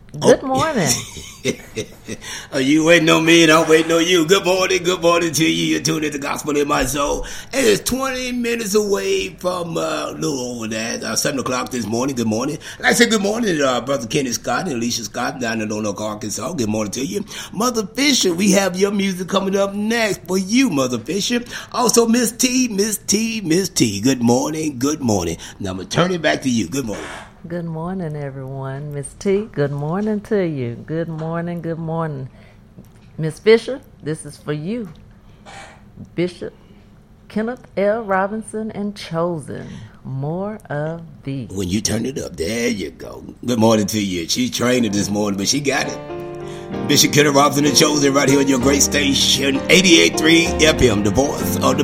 Good morning. Are you waiting on me and I'm waiting on you? Good morning to you. You're tuning in to Gospel in My Soul. And it's 20 minutes away from a little over that, 7 o'clock this morning. Good morning. And I say good morning to Brother Kenny Scott and Alicia Scott down in Lonoke, Arkansas. Good morning to you. Mother Fisher, we have your music coming up next for you, Mother Fisher. Also, Miss T. Good morning. Now I'm going to turn it back to you. Good morning. Good morning, everyone. Miss T, good morning to you. Good morning. Miss Fisher, this is for you. Bishop Kenneth L. Robinson and Chosen. More of thee. When you turn it up, there you go. Good morning to you. She's training this morning, but she got it. Bishop Kenneth Robinson and Chosen right here on your great station, 88.3 FM, the voice of the